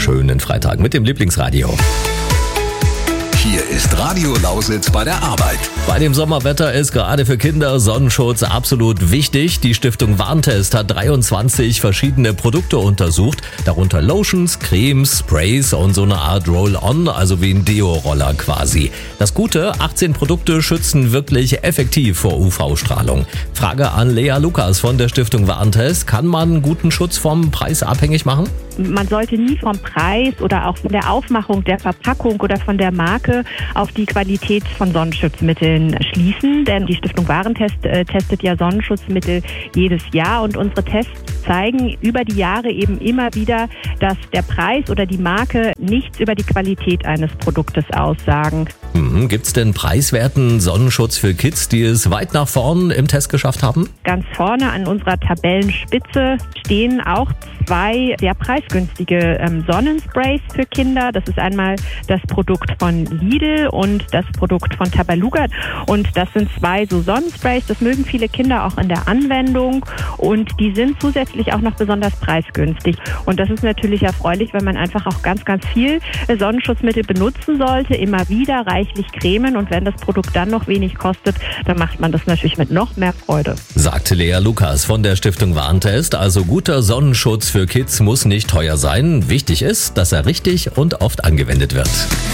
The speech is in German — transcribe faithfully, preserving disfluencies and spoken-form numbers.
schönen Freitag mit dem Lieblingsradio. Hier ist Radio Lausitz bei der Arbeit. Bei dem Sommerwetter ist gerade für Kinder Sonnenschutz absolut wichtig. Die Stiftung Warentest hat dreiundzwanzig verschiedene Produkte untersucht, darunter Lotions, Cremes, Sprays und so eine Art Roll-On, also wie ein Deo-Roller quasi. Das Gute, achtzehn Produkte schützen wirklich effektiv vor U V-Strahlung. Frage an Lea Lukas von der Stiftung Warentest. Kann man guten Schutz vom Preis abhängig machen? Man sollte nie vom Preis oder auch von der Aufmachung der Verpackung oder von der Marke auf die Qualität von Sonnenschutzmitteln schließen, denn die Stiftung Warentest äh, testet ja Sonnenschutzmittel jedes Jahr und unsere Tests zeigen über die Jahre eben immer wieder, dass der Preis oder die Marke nichts über die Qualität eines Produktes aussagen. Mhm. Gibt es denn preiswerten Sonnenschutz für Kids, die es weit nach vorn im Test geschafft haben? Ganz vorne an unserer Tabellenspitze stehen auch zwei sehr preisgünstige ähm, Sonnensprays für Kinder. Das ist einmal das Produkt von Lidl und das Produkt von Tabaluga. Und das sind zwei so Sonnensprays. Das mögen viele Kinder auch in der Anwendung. Und die sind zusätzlich auch noch besonders preisgünstig. Und das ist natürlich erfreulich, weil man einfach auch ganz, ganz viel Sonnenschutzmittel benutzen sollte. Immer wieder reichlich cremen. Und wenn das Produkt dann noch wenig kostet, dann macht man das natürlich mit noch mehr Freude. Sagte Lea Lukas von der Stiftung Warentest. Also guter Sonnenschutz für Kids muss nicht teuer sein. Wichtig ist, dass er richtig und oft angewendet wird.